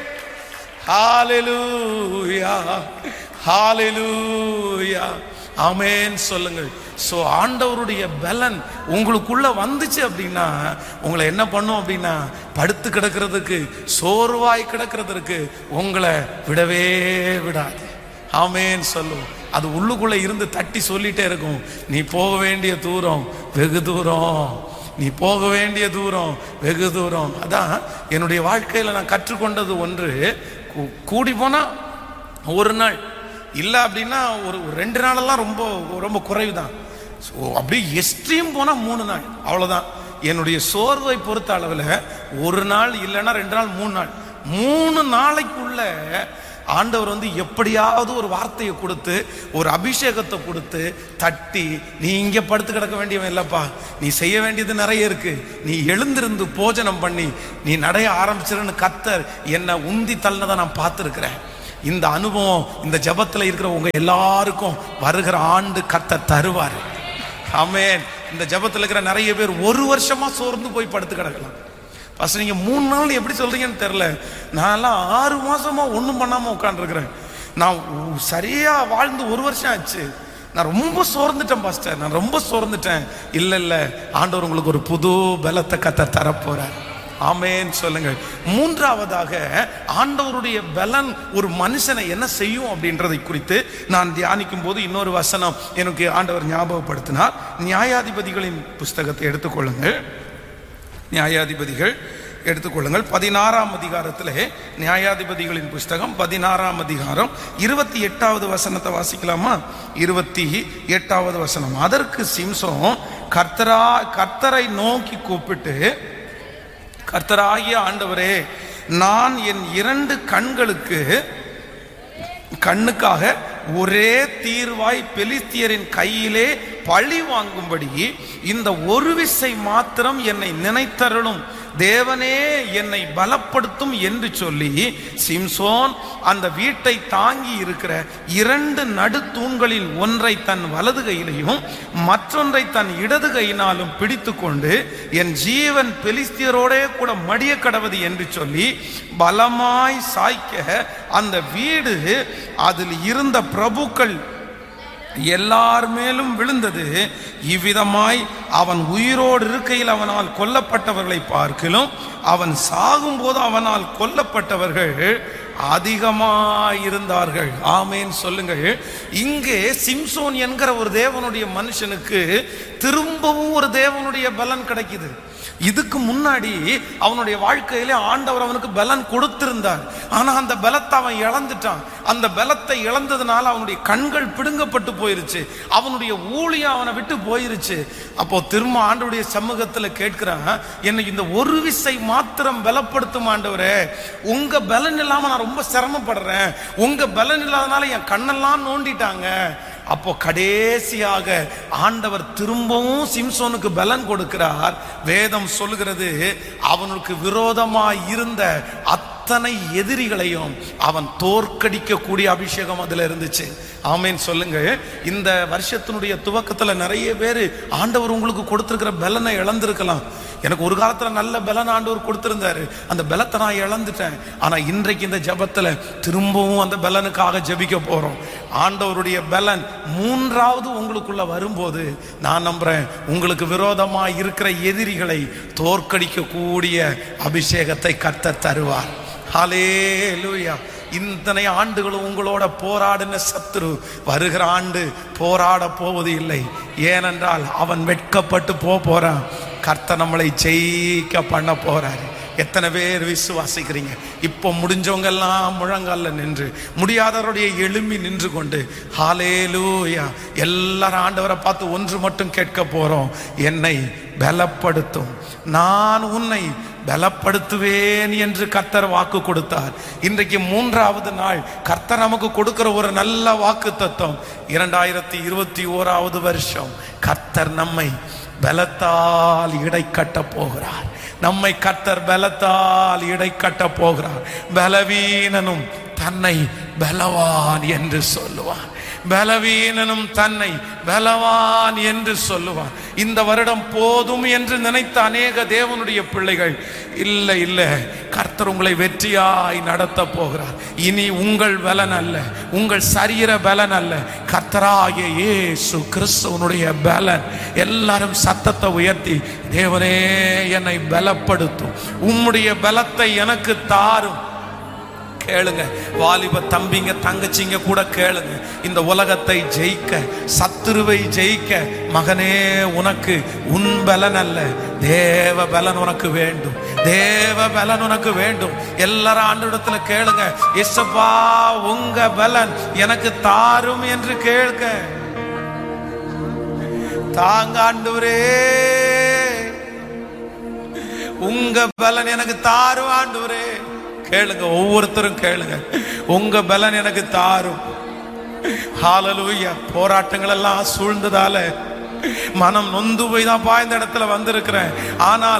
ஹல்லேலூயா, ஹல்லேலூயா, ஆமென் சொல்லுங்கள். சோ ஆண்டவருடைய பலன் உங்களுக்குள்ள வந்துச்சு அப்படின்னா உங்களை என்ன பண்ணும் அப்படின்னா, படுத்து கிடக்கிறதுக்கு, சோர்வாய் கிடக்கிறதுக்கு உங்களை விடவே விடாது. ஆமேன்னு சொல்லுவோம். அது உள்ளுக்குள்ள இருந்து தட்டி சொல்லிட்டே இருக்கும், நீ போக வேண்டிய தூரம் வெகு தூரம், நீ போக வேண்டிய தூரம் வெகு தூரம். அதான் என்னுடைய வாழ்க்கையில் நான் கற்றுக்கொண்டது ஒன்று, கூடி போனா ஒரு நாள் இல்லை அப்படின்னா ஒரு ரெண்டு நாளெல்லாம் ரொம்ப ரொம்ப குறைவு தான். ஸோ அப்படியே எக்ஸ்ட்ரீம் போனால் மூணு நாள், அவ்வளோதான். என்னுடைய சோர்வை பொறுத்த அளவில் ஒரு நாள் இல்லைன்னா ரெண்டு நாள் மூணு நாள், மூணு நாளைக்குள்ள ஆண்டவர் வந்து எப்படியாவது ஒரு வார்த்தையை கொடுத்து ஒரு அபிஷேகத்தை கொடுத்து தட்டி, நீ இங்கே படுத்து கிடக்க வேண்டியவன் இல்லைப்பா, நீ செய்ய வேண்டியது நிறைய இருக்கு, நீ எழுந்திருந்து போஜனம் பண்ணி நீ நடைய ஆரம்பிச்சிருன்னு கர்த்தர் என்னை உந்தி தள்ளினதை நான் பார்த்துருக்கிறேன். இந்த அனுபவம் இந்த ஜபத்தில் இருக்கிற உங்க எல்லாருக்கும் வருகிற ஆண்டு கர்த்தர் தருவார். ஆமென். இந்த ஜபத்தில் இருக்கிற நிறைய பேர் ஒரு வருஷமா சோர்ந்து போய் படுத்து கிடக்கலாம். ஃபர்ஸ்ட் நீங்க மூணு நாள் எப்படி சொல்றீங்கன்னு தெரியல, நான்லாம் ஆறு மாசமா ஒன்றும் பண்ணாம உட்காந்துருக்கிறேன். நான் சரியா வாழ்ந்து ஒரு வருஷம் ஆச்சு, நான் ரொம்ப சோர்ந்துட்டேன் பாஸ்டர், நான் ரொம்ப சோர்ந்துட்டேன். இல்லை இல்லை, ஆண்டவர் உங்களுக்கு ஒரு புது பலத்தை கர்த்தர் தரப்போறார். ஆமென் சொல்லுங்க. மூன்றாவதாக ஆண்டவருடைய பலன் ஒரு மனுஷனை என்ன செய்யும் அப்படின்றதை குறித்து நான் தியானிக்கும் போது இன்னொரு வசனம் எனக்கு ஆண்டவர் ஞாபகப்படுத்தினார். நியாயாதிபதிகளின் புஸ்தகத்தை எடுத்துக்கொள்ளுங்கள். நியாயாதிபதிகள் எடுத்துக்கொள்ளுங்கள். பதினாறாம் அதிகாரத்திலே நியாயாதிபதிகளின் புஸ்தகம் பதினாறாம் அதிகாரம் இருபத்தி எட்டாவது வசனத்தை வாசிக்கலாமா? இருபத்தி எட்டாவது வசனம். அதற்கு சிம்சோன் கர்த்தரா கர்த்தரை நோக்கி கூப்பிட்டு, கர்த்தராகிய ஆண்டவரே, நான் என் இரண்டு கண்களுக்கு கண்ணுக்காக ஒரே தீர்வாய் பெலிஸ்தியரின் கையிலே பழி வாங்கும்படி இந்த ஒரு விசை மாத்திரம் என்னை நினைத்தருளும், தேவனே என்னை பலப்படுத்தும் என்று சொல்லி சிம்சோன் அந்த வீட்டை தாங்கி இருக்கிற இரண்டு நடு தூண்களில் ஒன்றை தன் வலது கையிலையும் மற்றொன்றை தன் இடது கையினாலும் பிடித்து கொண்டு, என் ஜீவன் பெலிஸ்தியரோடே கூட மடிய கடவது என்று சொல்லி பலமாய் சாய்க்க அந்த வீடு அதில் இருந்த பிரபுக்கள் எல்லார் மேலும் விழுந்தது. இவ்விதமாய் அவன் உயிரோடு இருக்கையில் அவனால் கொல்லப்பட்டவர்களை பார்க்கிலும் அவன் சாகும் போது அவனால் கொல்லப்பட்டவர்கள் அதிகமாயிருந்தார்கள். ஆமேன் சொல்லுங்கள். இங்கே சிம்சோன் என்கிற ஒரு தேவனுடைய மனுஷனுக்கு திரும்பவும் ஒரு தேவனுடைய பலன் கிடைக்குது. இதுக்கு முன்னாடி அவனுடைய வாழ்க்கையிலே ஆண்டவர் அவனுக்கு பலன் கொடுத்திருந்தார். ஆனா அந்த பலத்தை அவன் இழந்துட்டான். அந்த பலத்தை இழந்ததுனால அவனுடைய கண்கள் பிடுங்கப்பட்டு போயிருச்சு, அவனுடைய ஊழியம் அவனை விட்டு போயிருச்சு. அப்போ திரும்ப ஆண்டவருடைய சமூகத்துல கேட்கிறான், என்னை இந்த ஒரு விசை மாத்திரம் பலப்படுத்தும் ஆண்டவரே, உங்க பலன் இல்லாம நான் ரொம்ப சிரமப்படுறேன், உங்க பலன் இல்லாதனால என் கண்ணெல்லாம் நோண்டிட்டாங்க. அப்போ கடைசியாக ஆண்டவர் திரும்பவும் சிம்சோனுக்கு பலன் கொடுக்கிறார். வேதம் சொல்லுகிறது, அவனுக்கு விரோதமாய் இருந்த அத்தனை எதிரிகளையும் அவன் தோற்கடிக்க கூடிய அபிஷேகம் அதுல இருந்துச்சு. ஆமேன் சொல்லுங்க. இந்த வருஷத்தினுடைய துவக்கத்துல நிறைய பேர் ஆண்டவர் உங்களுக்கு கொடுத்திருக்கிற பலனை இழந்திருக்கலாம். எனக்கு ஒரு காலத்துல நல்ல பலன் ஆண்டவர் கொடுத்திருந்தாரு, அந்த பலத்தை நான் இழந்துட்டேன். ஆனா இன்றைக்கு இந்த ஜபத்துல திரும்பவும் அந்த பலனுக்காக ஜபிக்க போறோம். ஆண்டவருடைய பலன் மூன்றாவது உங்களுக்குள்ள வரும்போது நான் நம்புறேன், உங்களுக்கு விரோதமா இருக்கிற எதிரிகளை தோற்கடிக்க கூடிய அபிஷேகத்தை கர்த்தர் தருவார். ஹல்லேலூயா. இத்தனை ஆண்டுகளும் உங்களோட போராடின சத்துரு வருகிற ஆண்டு போராட போவது இல்லை. ஏனென்றால் அவன் வெட்கப்பட்டு போ போறான். கர்த்தர் நம்மளை ஜெயிக்க பண்ண போறாரு. எத்தனை பேர் விசுவாசிக்கிறீங்க? இப்போ முடிஞ்சவங்க எல்லாம் முழங்கால நின்று, முடியாதவருடைய எழும்பி நின்று கொண்டு ஹல்லேலூயா எல்லாரும் ஆண்டவரை பார்த்து ஒன்று மட்டும் கேட்க போறோம், என்னை பலப்படுத்தும், நான் உன்னை பலப்படுத்துவேன் என்று கர்த்தர் வாக்கு கொடுத்தார். இன்றைக்கு மூன்றாவது நாள் கர்த்தர் நமக்கு கொடுக்கிற ஒரு நல்ல வாக்கு தத்துவம். இரண்டாயிரத்தி இருபத்தி ஓராவது வருஷம் கர்த்தர் நம்மை பலத்தால் இடை கட்ட போகிறார். நம்மை கர்த்தர் பலத்தால் இடை கட்ட போகிறார். பலவீனனும் தன்னை பலவான் என்று சொல்லுவான். பலவீனனும் தன்னை பலவான் என்று சொல்லுவான். இந்த வருடம் போதும் என்று நினைத்த அநேக தேவனுடைய பிள்ளைகள், இல்லை இல்லை, கர்த்தர் உங்களை வெற்றியாய் நடத்த போகிறார். இனி உங்கள் பலன் அல்ல, உங்கள் சரீர பலன் அல்ல, கர்த்தராகிய இயேசு கிறிஸ்துவனுடைய பலன். எல்லாரும் சத்தத்தை உயர்த்தி, தேவனே என்னை பலப்படுத்தும், உம்முடைய பலத்தை எனக்கு தாரும், கேளுங்க. வாலிப தம்பிங்க தங்கச்சிங்க கூட கேளுங்க. இந்த உலகத்தை ஜெயிக்க, சத்துருவை ஜெயிக்க, மகனே உனக்கு உன் பலன் அல்ல, தேவ பலன் உனக்கு வேண்டும். தேவ பலன் உனக்கு வேண்டும். எல்லாரும் ஆண்டவரிடத்துல கேளுங்க, இயேசுப்பா உங்க பலன் எனக்கு தாரும் என்று கேளுங்க. தாங்க ஆண்டவரே, உங்க பலன் எனக்கு தாரும் ஆண்டவரே. கேளுங்க, ஒவ்வொருத்தரும் கேளுங்க, உங்க பலன் எனக்கு தாரும். ஹல்லேலூயா. போராட்டங்கள் எல்லாம் சூழ்ந்ததால மனம் நொந்து போய் தான் இந்த இடத்துல வந்திருக்கிறேன். ஆனால்